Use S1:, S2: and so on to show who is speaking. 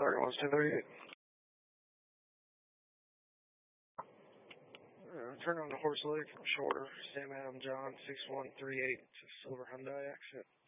S1: 31-1038. Turn on the Horse Lake from Shorter. Sam Adam John 6138 to Silver Hyundai accent.